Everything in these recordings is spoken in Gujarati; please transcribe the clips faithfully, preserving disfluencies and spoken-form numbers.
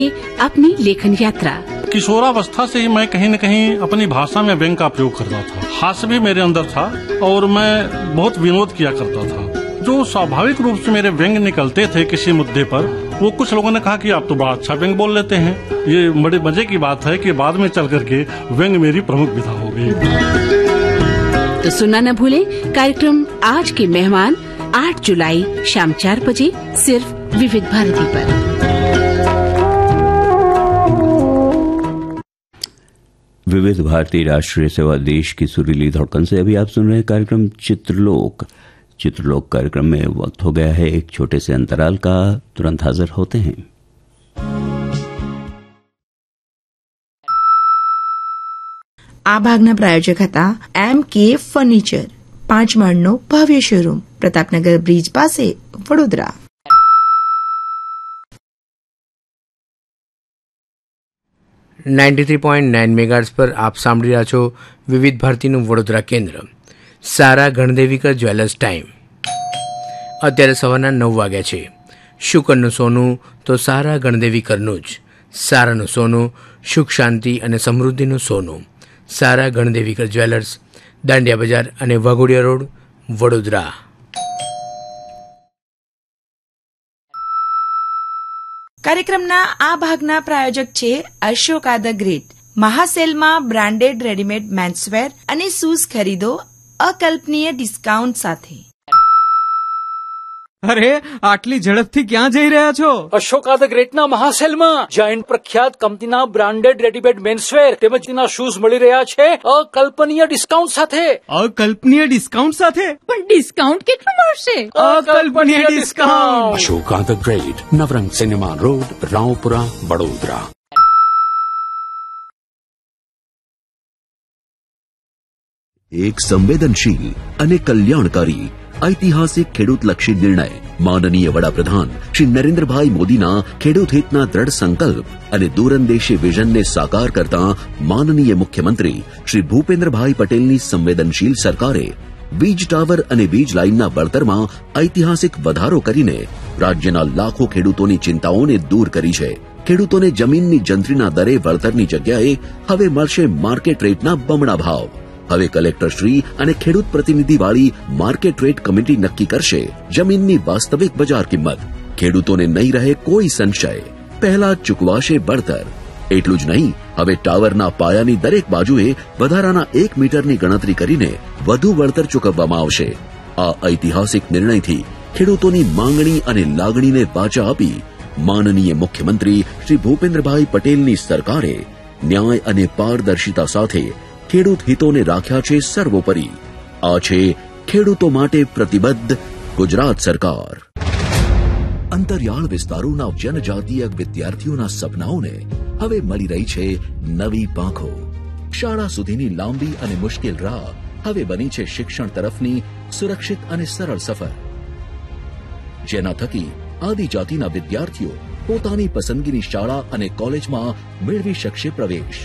अपनी लेखन यात्रा। किशोरावस्था से ही मैं कहीं न कहीं अपनी भाषा में व्यंग का प्रयोग करता था। हास्य भी मेरे अंदर था और मैं बहुत विनोद किया करता था। जो स्वाभाविक रूप से मेरे व्यंग निकलते थे किसी मुद्दे पर, वो कुछ लोगों ने कहा कि आप तो बड़ा अच्छा व्यंग बोल लेते हैं। ये बड़े मजे की बात है कि बाद में चल करके व्यंग मेरी प्रमुख विधा हो गई। तो सुनना न भूलें कार्यक्रम आज के मेहमान आठ जुलाई शाम चार बजे सिर्फ विविध भारती पर। विविध भारती राष्ट्रीय सेवा देश की सुरीली धड़कन से अभी आप सुन रहे हैं कार्यक्रम चित्रलोक। चित्रलोक कार्यक्रम में वक्त हो गया है एक छोटे से अंतराल का। तुरंत हाजिर होते हैं। આ ભાગના પ્રાયોજક હતા એમ કે ફર્નિચર, પાંચ માળનો ભવ્ય શોરૂમ, પ્રતાપનગર બ્રિજ પાસે, Vadodara. Ninety three point nine megahertz પર આપ સાંભળી રહ્યા છો વિવિધ ભારતીનું વડોદરા કેન્દ્ર। સારા ગણદેવીકર જ્વેલર્સ ટાઈમ અત્યારે સવારના નવ વાગ્યા છે। શુકરનું સોનું તો સારા ગણદેવીકરનું જ। સારાનું સોનું સુખ શાંતિ અને સમૃદ્ધિનું સોનું। સારા ગણદેવીકર જ્વેલર્સ, દાંડિયા બજાર અને વાઘોડિયા રોડ, વડોદરા। કાર્યક્રમના આ ભાગના પ્રાયોજક છે Ashoka the great. મહાસેલમાં branded readymade menswear અને શૂઝ ખરીદો અકલ્પનીય ડિસ્કાઉન્ટ સાથે। અરે આટલી ઝડપથી ક્યાં જઈ રહ્યા છો? અશોકા ધ ગ્રેટના મહાસેલમાં જાયન્ટ પ્રખ્યાત કંપનીના બ્રાન્ડેડ રેડીમેડ મેન્સવેર તેમજ તેના શૂઝ મળી રહ્યા છે અકલ્પનીય ડિસ્કાઉન્ટ સાથે। અકલ્પનીય ડિસ્કાઉન્ટ સાથે? પણ ડિસ્કાઉન્ટ કેટલું મળશે? અકલ્પનીય discount. Ashoka the great, Navrang cinema road, Raopura, Vadodara. એક સંવેદનશીલ અને કલ્યાણકારી ऐतिहासिक खेडूत लक्षी निर्णय माननीय वडाप्रधान श्री नरेन्द्रभाई मोदीना खेडूत हितना दृढ़ संकल्प અને દૂરંદેશી વિઝનને સાકાર કરતા માનનીય મુખ્યમંત્રી શ્રી ભૂપેન્દ્રભાઈ પટેલની સંવેદનશીલ સરકારે વીજ ટાવર અને વીજ લાઇનના વળતરમાં ઐતિહાસિક વધારો કરીને રાજ્યના લાખો ખેડૂતોની ચિંતાઓને દૂર કરી છે। ખેડૂતોને જમીનની જંત્રીના દરે વળતરની જગ્યાએ હવે મળશે માર્કેટ રેટના બમણા ભાવ। હવે કલેક્ટરશ્રી અને ખેડૂત પ્રતિનિધિવાળી માર્કેટ રેટ કમિટી નક્કી કરશે જમીનની વાસ્તવિક બજાર કિંમત। ખેડૂતોને નહીં રહે કોઈ સંશય, પહેલા ચૂકવાશે વળતર। એટલું જ નહીં, હવે ટાવરના પાયાની દરેક બાજુએ વધારાના એક મીટરની ગણતરી કરીને વધુ વળતર ચૂકવવામાં આવશે। આ ઐતિહાસિક નિર્ણયથી ખેડૂતોની માંગણી અને લાગણીને વાચા આપી માનનીય મુખ્યમંત્રી શ્રી ભૂપેન્દ્રભાઈ પટેલની સરકારે ન્યાય અને પારદર્શિતા સાથે ખેડૂત હિતોને રાખ્યા છે સર્વોપરી। આ છે ખેડૂતો માટે પ્રતિબદ્ધ ગુજરાત સરકાર। અંતરિયાળ વિસ્તારોના જનજાતીય વિદ્યાર્થીઓના સપનાઓને હવે મળી રહી છે નવી પાંખો। શાળા સુધીની લાંબી અને મુશ્કેલ રાહ હવે બની છે શિક્ષણ તરફની સુરક્ષિત અને સરળ સફર, જેના થકી આદિજાતિના વિદ્યાર્થીઓ પોતાની પસંદગીની શાળા અને કોલેજમાં મેળવી શકશે પ્રવેશ।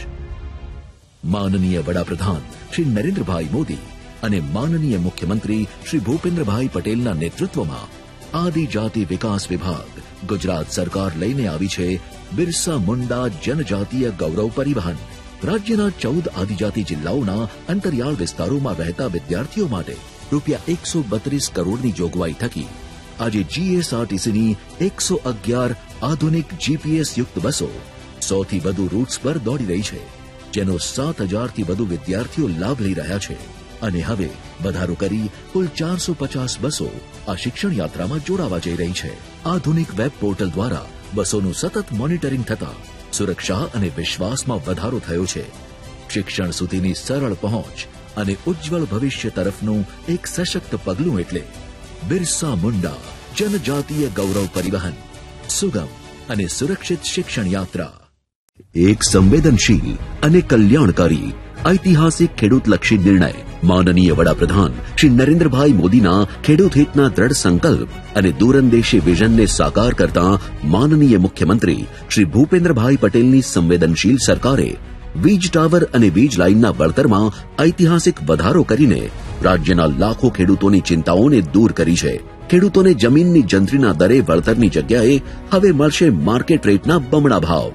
माननीय वडाप्रधान श्री नरेन्द्रभाई मोदी અને માનનીય મુખ્યમંત્રી શ્રી ભૂપેન્દ્રભાઈ પટેલના નેતૃત્વમાં આદિજાતિ વિકાસ વિભાગ ગુજરાત સરકાર લઈને આવી છે બિરસા મુંડા જનજાતીય ગૌરવ પરિવહન। રાજ્યના ચૌદ આદિજાતિ જિલ્લાઓના અંતરિયાળ વિસ્તારોમાં રહેતા વિદ્યાર્થીઓ માટે રૂપિયા એકસો બત્રીસ કરોડની જોગવાઈ થકી આજે જીએસઆરટીસીની એકસો અગિયાર આધુનિક જીપીએસ યુક્ત બસો સૌથી વધુ રૂટ્સ પર દોડી રહી છે, જેનો સાત હજારથી વધુ વિદ્યાર્થીઓ લાભ લઈ રહ્યા છે। અને હવે વધારો કરી કુલ ચારસો પચાસ બસો આ શિક્ષણ યાત્રામાં જોડાવા જઈ રહી છે। આધુનિક વેબ પોર્ટલ દ્વારા બસોનું સતત મોનિટરિંગ થતા સુરક્ષા અને વિશ્વાસમાં વધારો થયો છે। શિક્ષણ સુધીની સરળ પહોંચ અને ઉજ્જવળ ભવિષ્ય તરફનું એક સશક્ત પગલું એટલે બિરસા મુંડા જનજાતીય ગૌરવ પરિવહન, સુગમ અને સુરક્ષિત શિક્ષણ યાત્રા। एक संवेदनशील અને કલ્યાણકારી ऐतिहासिक ખેડૂત લક્ષી નિર્ણય માનનીય વડાપ્રધાન શ્રી નરેન્દ્રભાઈ મોદીના ખેડૂત હિતના દૃઢ સંકલ્પ અને દૂરંદેશી વિઝનને સાકાર કરતા માનનીય મુખ્યમંત્રી શ્રી ભૂપેન્દ્રભાઈ પટેલની સંવેદનશીલ સરકારે વીજ ટાવર અને વીજ લાઇનના વળતરમાં ऐतिहासिक વધારો કરીને રાજ્યના લાખો ખેડૂતોની ચિંતાઓને દૂર કરી છે। ખેડૂતોને જમીનની જંત્રીના દરે વળતરની જગ્યાએ હવે મળશે માર્કેટ રેટના બમણા ભાવ.